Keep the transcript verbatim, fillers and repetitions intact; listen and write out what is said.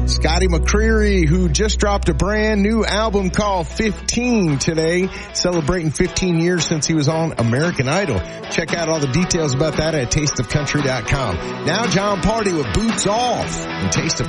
Scotty McCreery, who just dropped a brand new album called fifteen today, celebrating fifteen years since he was on American Idol. Check out all the details about that at taste of country dot com. Now John Party with Boots Off and Taste of